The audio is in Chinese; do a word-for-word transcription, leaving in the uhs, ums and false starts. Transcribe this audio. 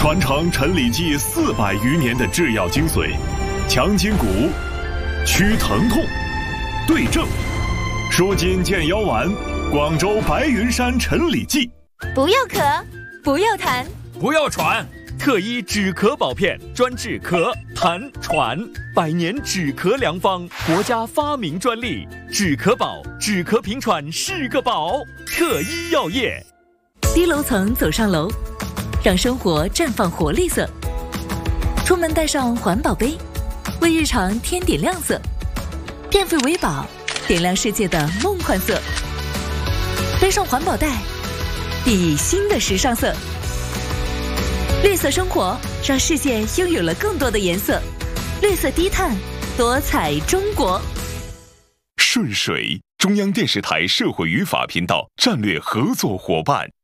传承陈李济四百余年的制药精髓，强筋骨，祛疼痛，对症，舒筋健腰丸，广州白云山陈李济。 不要咳，不要痰， 不要喘，特医止咳宝片，专治咳、痰、喘，百年止咳良方，国家发明专利，止咳宝，止咳平喘是个宝。特医药业。 低楼层走上楼，让生活绽放活力色。出门带上环保杯，为日常添点亮色。电费为宝，点亮世界的梦幻色。背上环保袋，熠熠新的时尚色。绿色生活，让世界拥有了更多的颜色。绿色低碳，多彩中国。 顺水，中央电视台社会与法频道战略合作伙伴。